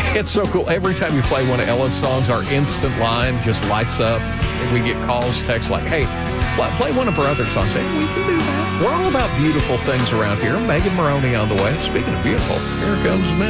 It's so cool. Every time you play one of Ella's songs, our instant line just lights up. And we get calls, texts like, hey, play one of her other songs. Hey, we can do that. We're all about beautiful things around here. Megan Maroney on the way. Speaking of beautiful, here comes Miss